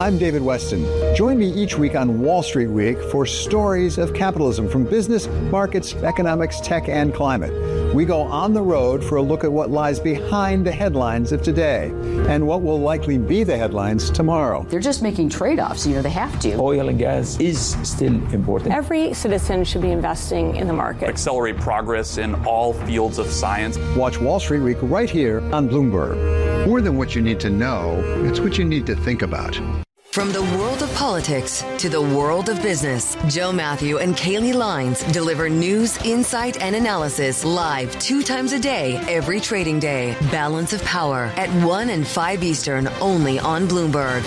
I'm David Weston. Join me each week on Wall Street Week for stories of capitalism from business, markets, economics, tech, and climate. We go on the road for a look at what lies behind the headlines of today and what will likely be the headlines tomorrow. They're just making trade-offs. They have to. Oil and gas is still important. Every citizen should be investing in the market. Accelerate progress in all fields of science. Watch Wall Street Week right here on Bloomberg. More than what you need to know, it's what you need to think about. From the world of politics to the world of business, Joe Matthew and Kaylee Lines deliver news, insight, and analysis live 2 times a day, every trading day. Balance of Power at 1 and 5 Eastern, only on Bloomberg.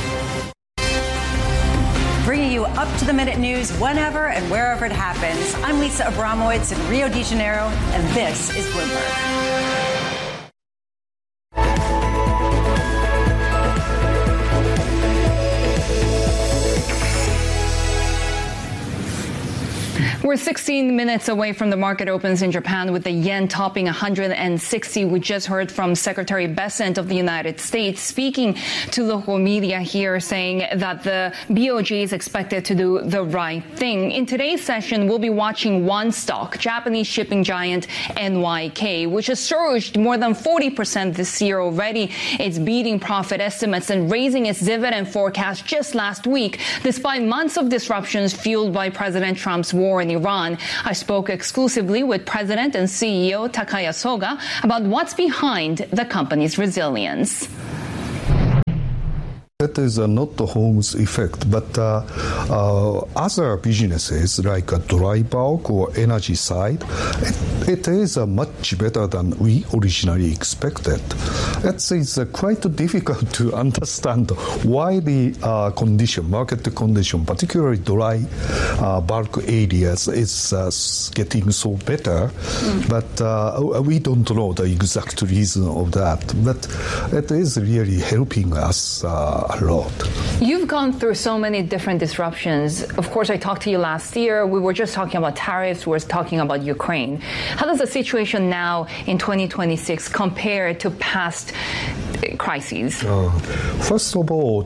Bringing you up-to-the-minute news whenever and wherever it happens. I'm Lisa Abramowitz in Rio de Janeiro, and this is Bloomberg. We're 16 minutes away from the market opens in Japan with the yen topping 160. We just heard from Secretary Bessent of the United States speaking to local media here saying that the BOJ is expected to do the right thing. In today's session, we'll be watching one stock, Japanese shipping giant NYK, which has surged more than 40% this year already. It's beating profit estimates and raising its dividend forecast just last week, despite months of disruptions fueled by President Trump's war in Iran. I spoke exclusively with President and CEO Takaya Soga about what's behind the company's resilience. That is not the homes effect, but other businesses like dry bulk or energy side, it is much better than we originally expected. It's quite difficult to understand why the market condition, particularly dry bulk areas, is getting so better. But we don't know the exact reason of that. But it is really helping us a lot. You've gone through so many different disruptions. Of course, I talked to you last year. We were just talking about tariffs. We were talking about Ukraine. How does the situation now in 2026 compare to past crises? First of all,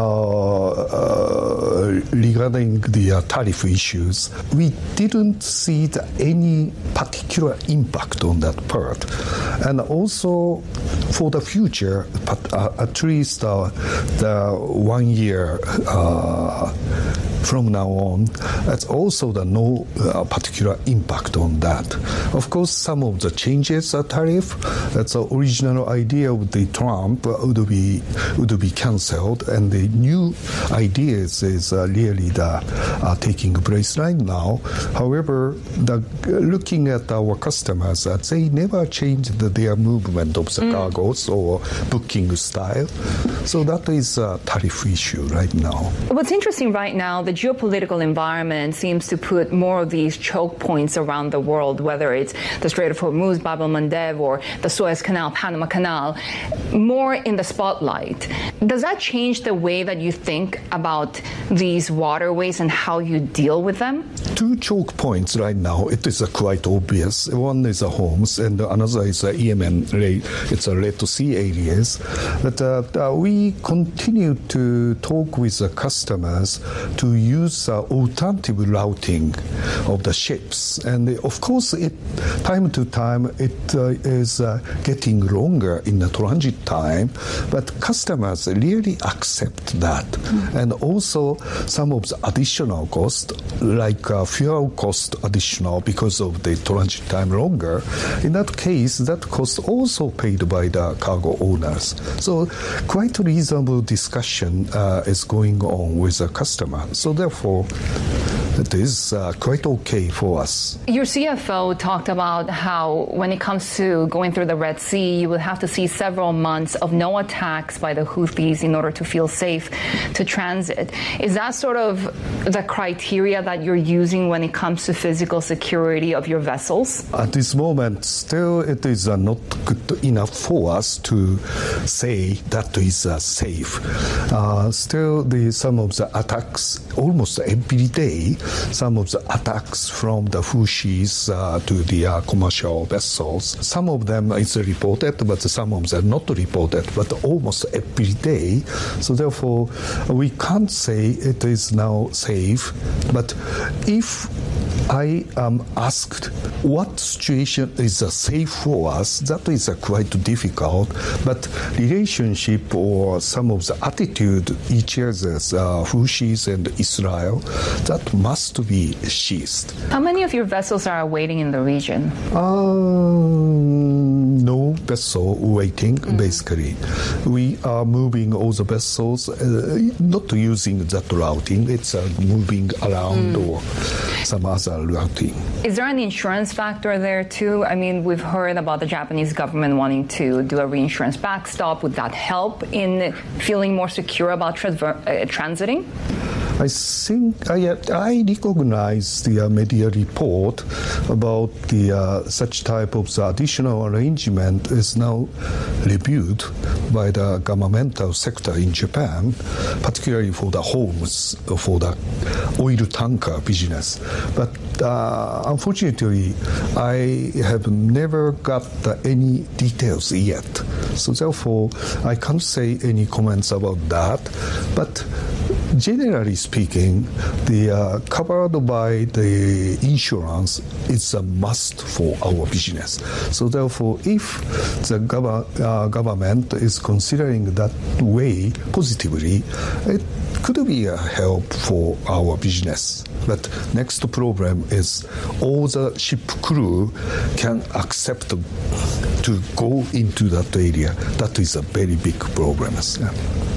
regarding the tariff issues, we didn't see any particular impact on that part. And also, for the future, at least the 1 year from now on, that's also no particular impact on that. Of course, some of the changes tariff, that's the original idea of the Trump would be cancelled, and the new ideas is really taking place right now. However, looking at our customers, they never changed their movement of the cargoes or booking style. So that is a tariff issue right now. What's interesting right now, the geopolitical environment seems to put more of these choke points around the world, whether it's the Strait of Hormuz, Bab el-Mandeb, or the Suez Canal, Panama Canal, more in the spotlight. Does that change the way that you think about these waterways and how you deal with them? 2 choke points right now, it is quite obvious. One is Hormuz and another is Yemen. It's a Red Sea areas. But we continue to talk with the customers to use alternative routing of the ships. And of course, time to time, it is getting longer in the transit time, but customers really accept that. And also, some of the additional cost, like fuel cost additional because of the transit time longer, in that case, that cost also paid by the cargo owners. So quite a reasonable discussion is going on with the customer. So therefore, it is quite okay for us. Your CFO talked about how when it comes to going through the Red Sea, you will have to see several months of no attacks by the Houthis in order to feel safe to transit. Is that sort of the criteria that you're using when it comes to physical security of your vessels? At this moment, still it is not good enough for us to say that is safe. Still, some of the attacks almost every day some of the attacks from the Houthis to the commercial vessels. Some of them is reported, but some of them not reported, but almost every day. So therefore, we can't say it is now safe. But if I am asked what situation is safe for us, that is quite difficult. But relationship or some of the attitude each other's Houthis and Israel, that must be ceased. How many of your vessels are waiting in the region? No vessel waiting, basically. We are moving all the vessels, not using that routing, it's moving around or some other routing. Is there an insurance factor there too? I mean, we've heard about the Japanese government wanting to do a reinsurance backstop. Would that help in feeling more secure about transiting? I think I recognize the media report about the such type of the additional arrangement is now reviewed by the governmental sector in Japan, particularly for the homes, for the oil tanker business. But unfortunately, I have never got any details yet. So therefore, I can't say any comments about that. But generally speaking, the covered by the insurance is a must for our business. So therefore, if the government is considering that way positively, it could be a help for our business. But next problem is all the ship crew can accept to go into that area. That is a very big problem.